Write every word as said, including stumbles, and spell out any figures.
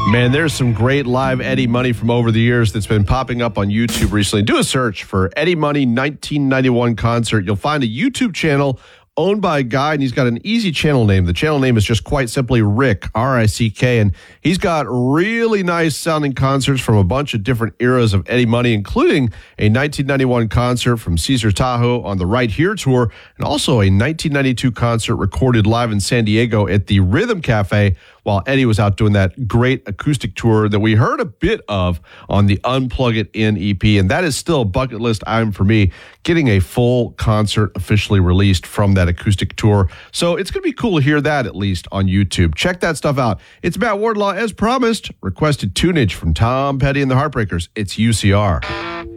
Man, there's some great live Eddie Money from over the years that's been popping up on YouTube recently. Do a search for Eddie Money nineteen ninety-one concert. You'll find a YouTube channel owned by a guy, and he's got an easy channel name. The channel name is just quite simply Rick, R I C K, and he's got really nice sounding concerts from a bunch of different eras of Eddie Money, including a nineteen ninety-one concert from Caesar Tahoe on the Right Here tour, and also a nineteen ninety-two concert recorded live in San Diego at the Rhythm Cafe while Eddie was out doing that great acoustic tour that we heard a bit of on the Unplug It In E P. And that is still a bucket list item for me, getting a full concert officially released from that acoustic tour. So it's going to be cool to hear that at least on YouTube. Check that stuff out. It's Matt Wardlaw, as promised. Requested tunage from Tom Petty and the Heartbreakers. It's U C R.